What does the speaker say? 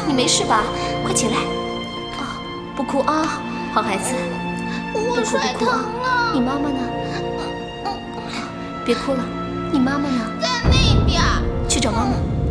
你没事吧？快起来！啊，不哭啊，好孩子。 我摔疼了。 你妈妈呢？别哭了，你妈妈呢？ 在那边。 去找妈妈。